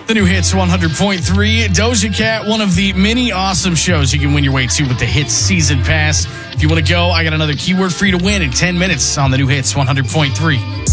The new Hits 100.3. Doja Cat, one of the many awesome shows you can win your way to with the Hits Season Pass. If you want to go, I got another keyword for you to win in 10 minutes on the new Hits 100.3.